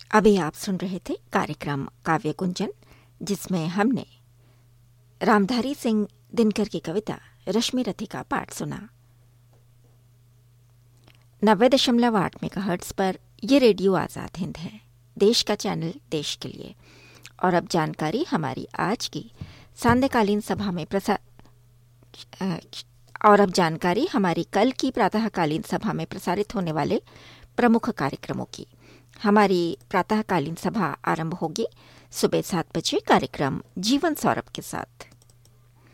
अभी आप सुन रहे थे कार्यक्रम काव्य कुंजन, जिसमें हमने रामधारी सिंह दिनकर की कविता रश्मि रथी का पाठ सुना। 90.8 मेगाहर्ट्ज पर यह रेडियो आजाद हिंद है, देश का चैनल देश के लिए। और अब जानकारी हमारी आज की सांध्यकालीन सभा में हमारी कल की प्रातःकालीन सभा में प्रसारित होने वाले प्रमुख कार्यक्रमों की। हमारी प्रातःकालीन सभा आरंभ होगी सुबह 7 बजे कार्यक्रम जीवन सौरभ के साथ।